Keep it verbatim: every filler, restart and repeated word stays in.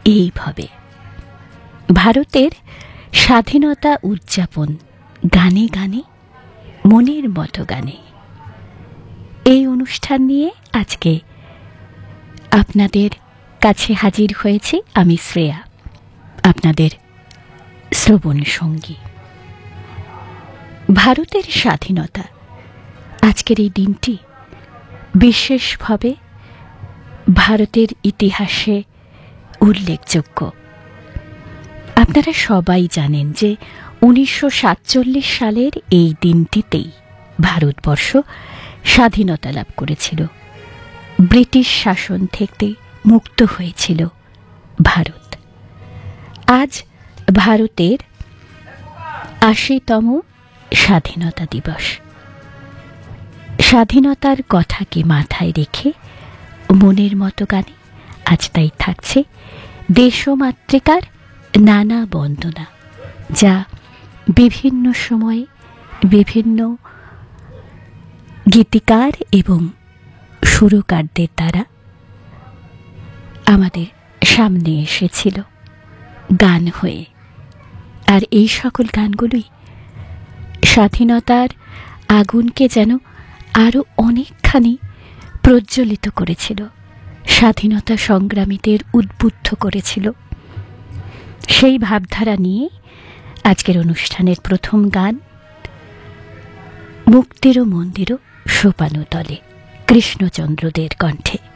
এইভাবে ভারতের স্বাধীনতা উদযাপন গানে গানে মনের মতো গানে এই অনুষ্ঠান নিয়ে আজকে আপনাদের কাছে হাজির হয়েছি আমি শ্রেয়া, আপনাদের শ্রবণ সঙ্গী। ভারতের স্বাধীনতা আজকের এই দিনটি বিশেষভাবে ভারতের ইতিহাসে উল্লেখযোগ্য। আপনারা সবাই জানেন যে উনিশশো সাতচল্লিশ সালের এই দিনটিতেই ভারতবর্ষ স্বাধীনতা লাভ করেছিল, ব্রিটিশ শাসন থেকে মুক্ত হয়েছিল ভারত। আজ ভারতের আশিতম স্বাধীনতা দিবস। স্বাধীনতার কথাকে মাথায় রেখে মনের মতো গানে আজ তাই থাকছে দেশমাতৃকার নানা বন্দনা, যা বিভিন্ন সময়ে বিভিন্ন গীতিকার এবং সুরকারদের দ্বারা আমাদের সামনে এসেছিল গান হয়ে। আর এই সকল গানগুলোই স্বাধীনতার আগুনকে যেন আরো অনেকখানি প্রজ্বলিত করেছিল, স্বাধীনতা সংগ্রামীদের উদ্বুদ্ধ করেছিল। সেই ভাবধারা নিয়ে আজকের অনুষ্ঠানের প্রথম গান মুক্তিরও মন্দিরও সোপানো তলে, কৃষ্ণচন্দ্রদের কণ্ঠে।